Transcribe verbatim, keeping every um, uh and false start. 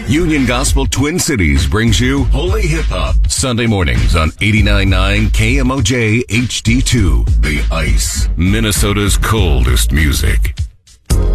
Union Gospel Twin Cities brings you Holy Hip Hop Sunday mornings on eighty-nine point nine K M O J H D two. The Ice, Minnesota's coldest music.